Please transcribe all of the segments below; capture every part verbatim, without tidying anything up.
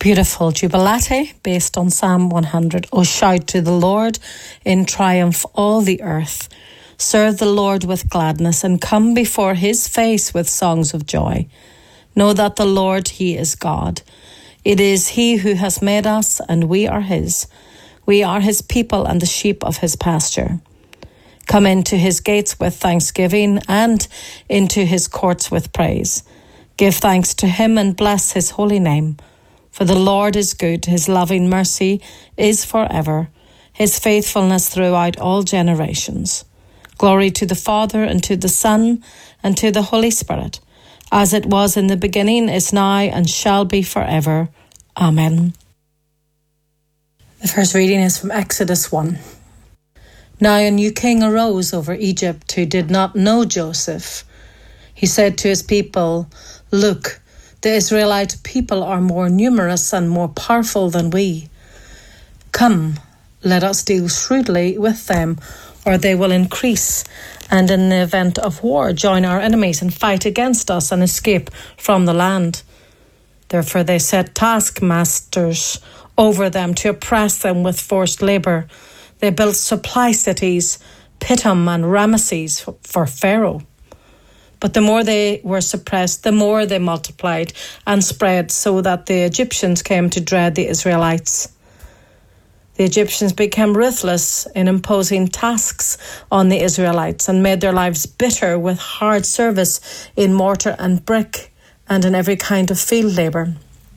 Beautiful Jubilate based on Psalm one hundred. O shout to the Lord in triumph, all the earth. Serve the Lord with gladness and come before his face with songs of joy. Know that the Lord, he is God. It is he who has made us and we are his. We are his people and the sheep of his pasture. Come into his gates with thanksgiving and into his courts with praise. Give thanks to him and bless his holy name. For the Lord is good, his loving mercy is forever, his faithfulness throughout all generations. Glory to the Father, and to the Son, and to the Holy Spirit, as it was in the beginning, is now, and shall be forever. Amen. The first reading is from Exodus one. Now a new king arose over Egypt who did not know Joseph. He said to his people, Look, the Israelite people are more numerous and more powerful than we. Come, let us deal shrewdly with them, or they will increase, and in the event of war join our enemies and fight against us and escape from the land. Therefore they set taskmasters over them to oppress them with forced labour. They built supply cities, Pithom and Ramesses, for Pharaoh. But the more they were suppressed, the more they multiplied and spread, so that the Egyptians came to dread the Israelites. The Egyptians became ruthless in imposing tasks on the Israelites and made their lives bitter with hard service in mortar and brick and in every kind of field labour.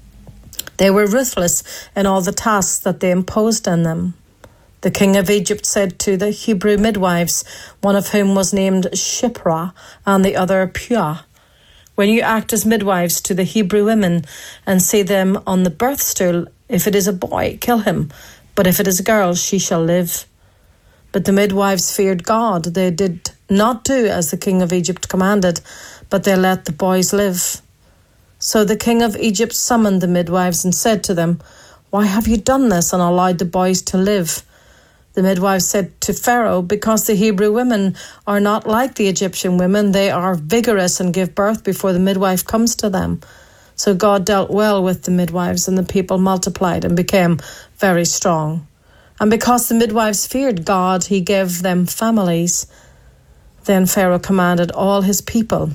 They were ruthless in all the tasks that they imposed on them. The king of Egypt said to the Hebrew midwives, one of whom was named Shiphrah and the other Puah, When you act as midwives to the Hebrew women and see them on the birth stool, if it is a boy, kill him, but if it is a girl, she shall live. But the midwives feared God. They did not do as the king of Egypt commanded, but they let the boys live. So the king of Egypt summoned the midwives and said to them, Why have you done this and allowed the boys to live? The midwives said to Pharaoh, Because the Hebrew women are not like the Egyptian women. They are vigorous and give birth before the midwife comes to them. So God dealt well with the midwives, and the people multiplied and became very strong. And because the midwives feared God, he gave them families. Then Pharaoh commanded all his people,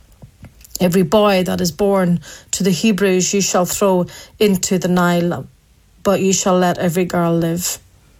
Every boy that is born to the Hebrews you shall throw into the Nile, but you shall let every girl live.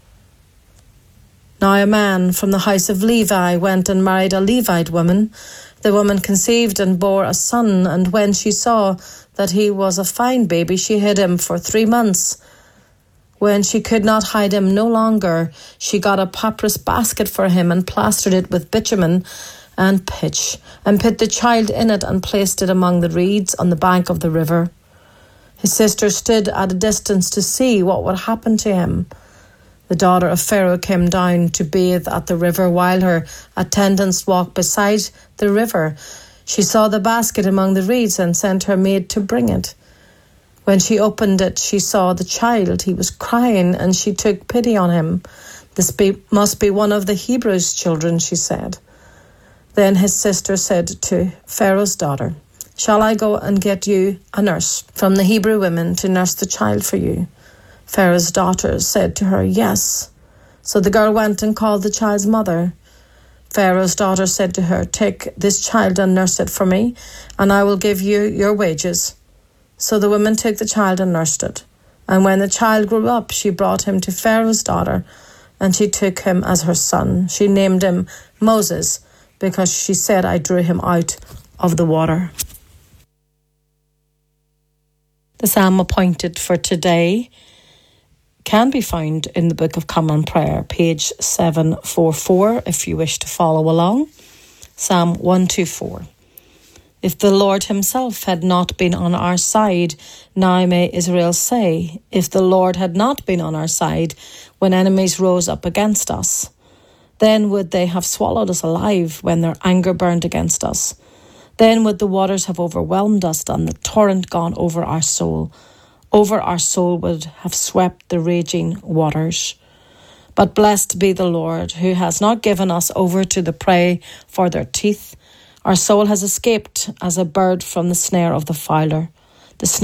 Now a man from the house of Levi went and married a Levite woman. The woman conceived and bore a son, and when she saw that he was a fine baby, she hid him for three months. When she could not hide him no longer, she got a papyrus basket for him and plastered it with bitumen and pitch, and put the child in it and placed it among the reeds on the bank of the river. His sister stood at a distance to see what would happen to him. The daughter of Pharaoh came down to bathe at the river while her attendants walked beside the river. She saw the basket among the reeds and sent her maid to bring it. When she opened it, she saw the child. He was crying, and she took pity on him. This be, must be one of the Hebrews' children, she said. Then his sister said to Pharaoh's daughter, Shall I go and get you a nurse from the Hebrew women to nurse the child for you? Pharaoh's daughter said to her, Yes. So the girl went and called the child's mother. Pharaoh's daughter said to her, Take this child and nurse it for me, and I will give you your wages. So the woman took the child and nursed it. And when the child grew up, she brought him to Pharaoh's daughter, and she took him as her son. She named him Moses, because she said, I drew him out of the water. The psalm appointed for today can be found in the Book of Common Prayer, page seven forty-four, if you wish to follow along. Psalm one twenty-four. If the Lord himself had not been on our side, now may Israel say, if the Lord had not been on our side when enemies rose up against us, then would they have swallowed us alive when their anger burned against us. Then would the waters have overwhelmed us and the torrent gone over our soul. Over our soul would have swept the raging waters. But blessed be the Lord, who has not given us over to the prey for their teeth. Our soul has escaped as a bird from the snare of the fowler.